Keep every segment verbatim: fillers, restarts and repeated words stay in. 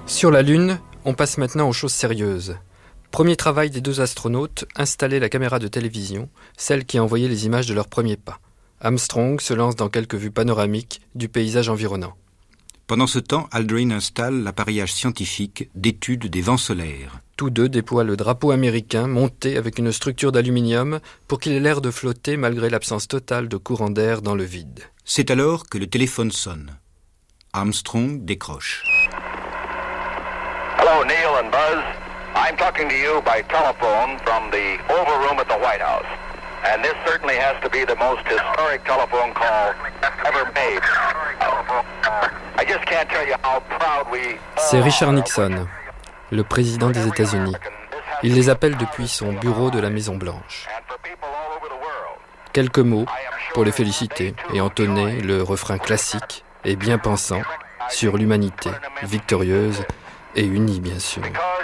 Sur la Lune, on passe maintenant aux choses sérieuses. Premier travail des deux astronautes, installer la caméra de télévision, celle qui a envoyé les images de leurs premiers pas. Armstrong se lance dans quelques vues panoramiques du paysage environnant. Pendant ce temps, Aldrin installe l'appareillage scientifique d'étude des vents solaires. Tous deux déploient le drapeau américain monté avec une structure d'aluminium pour qu'il ait l'air de flotter malgré l'absence totale de courant d'air dans le vide. C'est alors que le téléphone sonne. Armstrong décroche. Hello, Neil and Buzz. I'm talking to you by telephone from the Oval Room at the White House. And this certainly has to be the most historic telephone call ever made. I just can't tell you how proud we... C'est Richard Nixon, le président des États-Unis. Il les appelle depuis son bureau de la Maison-Blanche. Quelques mots pour les féliciter et entonner le refrain classique et bien pensant sur l'humanité, victorieuse et unie bien sûr.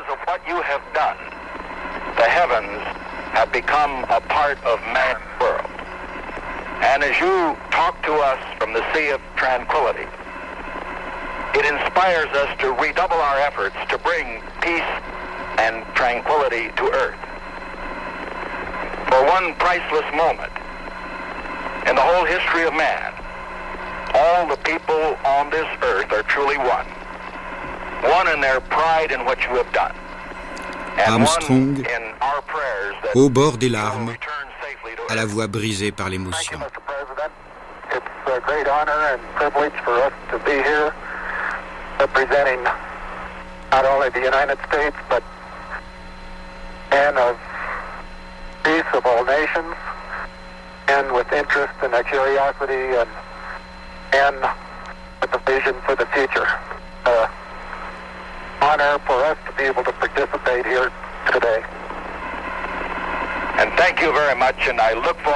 Have become a part of man's world. And as you talk to us from the Sea of Tranquility, it inspires us to redouble our efforts to bring peace and tranquility to Earth. For one priceless moment in the whole history of man, all the people on this earth are truly one. One in their pride in what you have done. Armstrong, au bord des larmes, à la voix brisée par l'émotion. It's a great honor and privilege for us to be here, representing not only the United States, but men of peace of all nations, and with interest and a curiosity and, and with a vision for the future. Uh, honor for us to be able to participate here today. And thank you very much, and I look forward